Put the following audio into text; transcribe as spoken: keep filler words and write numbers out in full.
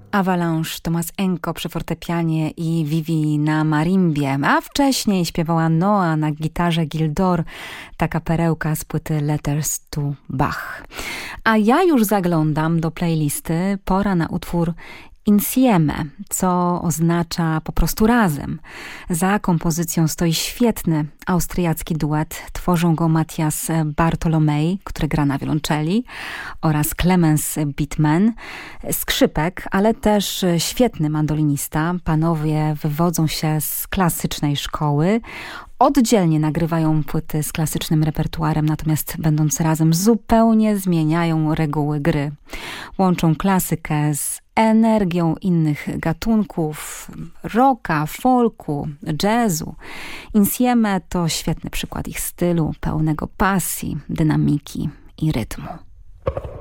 Avalanche, Tomasz Enko przy fortepianie i Vivi na marimbie, a wcześniej śpiewała Noa na gitarze Gildor, taka perełka z płyty Letters to Bach. A ja już zaglądam do playlisty, pora na utwór Insieme, co oznacza po prostu razem. Za kompozycją stoi świetny austriacki duet. Tworzą go Matthias Bartolomei, który gra na wiolonczeli, oraz Clemens Bittmann, skrzypek, ale też świetny mandolinista. Panowie wywodzą się z klasycznej szkoły. Oddzielnie nagrywają płyty z klasycznym repertuarem, natomiast będąc razem zupełnie zmieniają reguły gry. Łączą klasykę z energią innych gatunków, rocka, folku, jazzu. Insieme to świetny przykład ich stylu, pełnego pasji, dynamiki i rytmu.